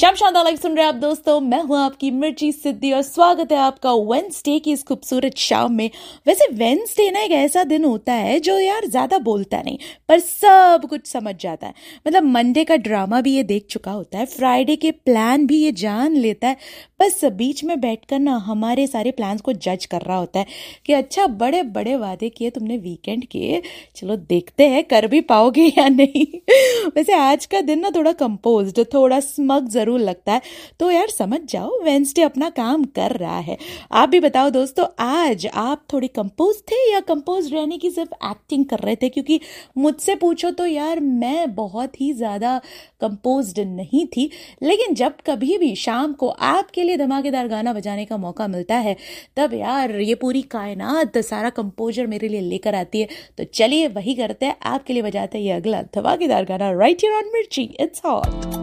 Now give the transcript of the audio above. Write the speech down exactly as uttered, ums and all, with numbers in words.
शाम शानदार लाइव सुन रहे हैं आप दोस्तों, मैं हूं आपकी मिर्ची सिद्धि और स्वागत है आपका वेडनेसडे की इस खूबसूरत शाम में। वैसे वेडनेसडे ना एक ऐसा दिन होता है जो यार ज्यादा बोलता नहीं पर सब कुछ समझ जाता है। मतलब मंडे का ड्रामा भी ये देख चुका होता है, फ्राइडे के प्लान भी ये जान लेता है, बस बीच में बैठकर ना हमारे सारे प्लान्स को जज कर रहा होता है कि अच्छा बड़े बड़े वादे किए तुमने वीकेंड के, चलो देखते हैं कर भी पाओगे या नहीं। वैसे आज का दिन ना थोड़ा कंपोज्ड, थोड़ा स्मग जरूर लगता है, तो यार समझ जाओ वेडनेसडे अपना काम कर रहा है। आप भी बताओ दोस्तों, आज आप थोड़े कंपोज थे या कंपोज रहने की सिर्फ एक्टिंग कर रहे थे? क्योंकि मुझसे पूछो तो यार मैं बहुत ही ज़्यादा कंपोज्ड नहीं थी, लेकिन जब कभी भी शाम को आपके लिए धमाकेदार गाना बजाने का मौका मिलता है तब यार ये पूरी कायनात सारा कंपोजर मेरे लिए लेकर आती है। तो चलिए वही करते हैं, आपके लिए बजाते हैं ये अगला धमाकेदार गाना राइट हियर ऑन मिर्ची। It's hot.